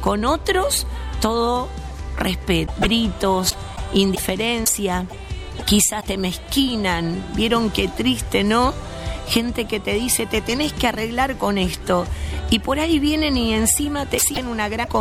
Con otros, todo respeto, gritos, indiferencia, quizás te mezquinan. ¿Vieron qué triste, no? Gente que te dice, te tenés que arreglar con esto. Y por ahí vienen y encima te siguen una gran